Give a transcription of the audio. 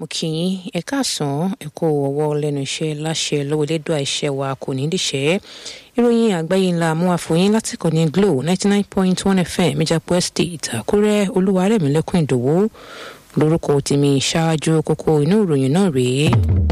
kí yín ẹ káàsán ẹ kó ọwọ́ lẹ́nu iṣẹ́ láṣẹ lọ́wọ́ elédùà iṣẹ́ wa kò ní díṣẹ́. Ìròyìn àgbáyé ńlá mú àfòyín láti kọ́ni Glo 99.1 FM Ìjàpọ̀ Estate Àkúrẹ́. Olúwarẹ̀mílẹ́kùn Ìdòwú lórúkọ tèmi. Ṣáájú kókó inú ìròyìn náà rèé.